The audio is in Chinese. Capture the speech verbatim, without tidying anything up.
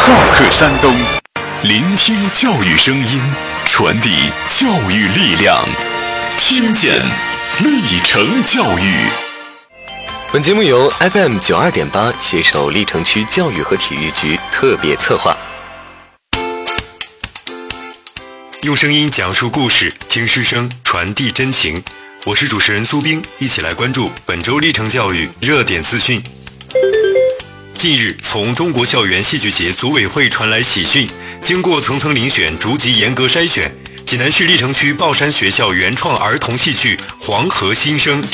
话客山东，聆听教育声音，传递教育力量，听见历程教育。 本节目由 F M 九二点八携手历城区教育和体育局特别策划。 用声音讲述故事，听师生传递真情。我是主持人苏冰，一起来关注本周历程教育热点资讯。近日，从中国校园戏剧节组委会传来喜讯，经过层层遴选、逐级严格筛选，济南市历城区豹山学校原创儿童戏剧《黄河新生》